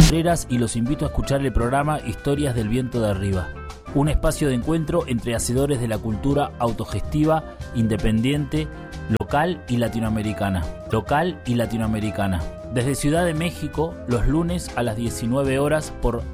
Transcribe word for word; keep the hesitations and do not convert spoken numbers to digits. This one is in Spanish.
Contreras y los invito a escuchar el programa Historias del Viento de Arriba, un espacio de encuentro entre hacedores de la cultura autogestiva, independiente, local y latinoamericana. Local y latinoamericana. Desde Ciudad de México, los lunes a las diecinueve horas por